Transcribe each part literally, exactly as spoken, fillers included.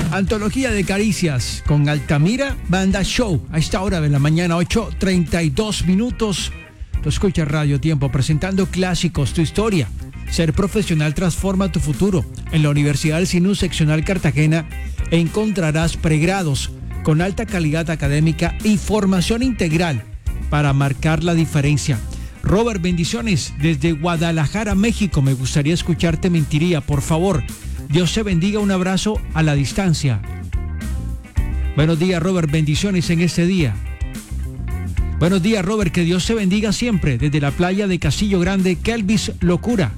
Antología de caricias con Altamira Banda Show. A esta hora de la mañana, ocho treinta y dos minutos. Tú escuchas Radio Tiempo presentando clásicos, tu historia. Ser profesional transforma tu futuro. En la Universidad del Sinú Seccional Cartagena encontrarás pregrados con alta calidad académica y formación integral para marcar la diferencia. Robert, bendiciones desde Guadalajara, México. Me gustaría escucharte, mentiría, por favor. Dios te bendiga, un abrazo a la distancia. Buenos días, Robert, bendiciones en este día. Buenos días, Robert, que Dios te bendiga siempre. Desde la playa de Castillo Grande, Kelvis Locura.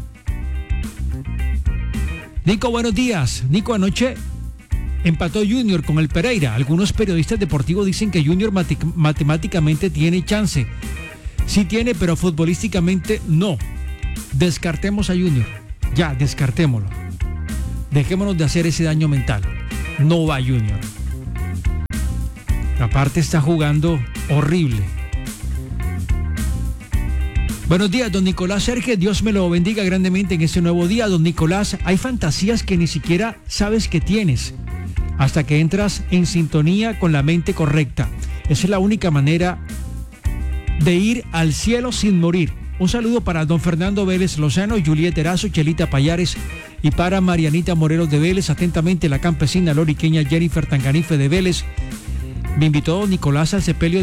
Nico, buenos días. Nico, anoche empató Junior con el Pereira. Algunos periodistas deportivos dicen que Junior mate- matemáticamente tiene chance. Sí tiene, pero futbolísticamente no. Descartemos a Junior. Ya, descartémoslo. Dejémonos de hacer ese daño mental. No va Junior. Aparte está jugando horrible. Buenos días, don Nicolás Sergio. Dios me lo bendiga grandemente en este nuevo día. Don Nicolás, hay fantasías que ni siquiera sabes que tienes hasta que entras en sintonía con la mente correcta. Esa es la única manera de ir al cielo sin morir. Un saludo para don Fernando Vélez Lozano, Juliet Erazo, Chelita Payares y para Marianita Morelos de Vélez. Atentamente la campesina loriqueña Jennifer Tanganife de Vélez. Me invitó don Nicolás al sepelio